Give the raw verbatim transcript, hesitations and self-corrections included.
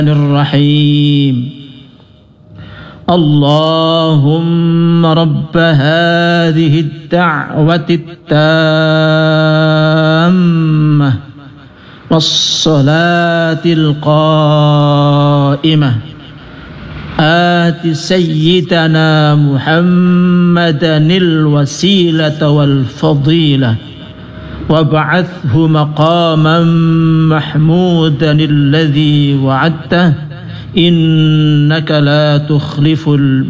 الرحيم اللهم رب هذه الدعوة التامة والصلاة القائمة آت سيدنا محمدا الوسيلة والفضيلة وابعثه مقاما محمودا الذي وعدته إنك لا تخلف